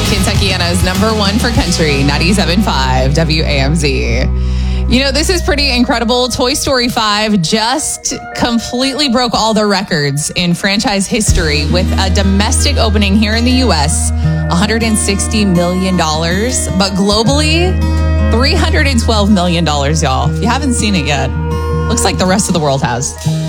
Kentuckiana's number one for country, 97.5 WAMZ. You know, this is pretty incredible. Toy Story 5 just completely broke all the records in franchise history with a domestic opening here in the U.S., $160 million. But globally, $312 million, y'all. If you haven't seen it yet, looks like the rest of the world has.